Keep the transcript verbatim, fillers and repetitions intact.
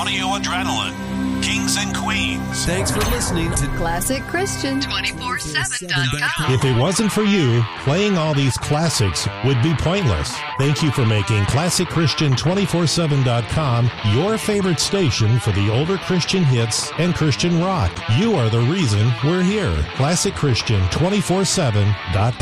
Audio Adrenaline, Kings and Queens. Thanks for listening to Classic Christian twenty-four seven dot com. If it wasn't for you, playing all these classics would be pointless. Thank you for making Classic Christian twenty-four seven dot com your favorite station for the older Christian hits and Christian rock. You are the reason we're here. Classic Christian twenty-four seven dot com.